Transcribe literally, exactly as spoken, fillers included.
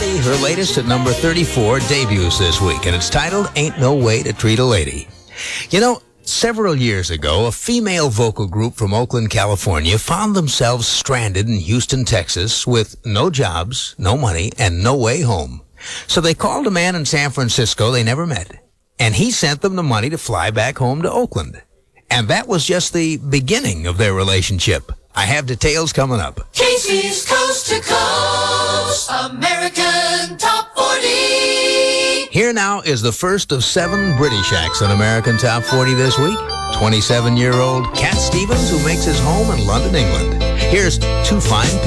Betty, her latest at number thirty-four, debuts this week, and it's titled Ain't No Way to Treat a Lady. You know, several years ago, a female vocal group from Oakland, California found themselves stranded in Houston, Texas with no jobs, no money, and no way home. So they called a man in San Francisco they never met, and he sent them the money to fly back home to Oakland. And that was just the beginning of their relationship. I have details coming up. Casey's Coast to Coast American Top forty. Here now is the first of seven British acts on American Top forty this week. twenty-seven-year-old Cat Stevens, who makes his home in London, England. Here's Two Fine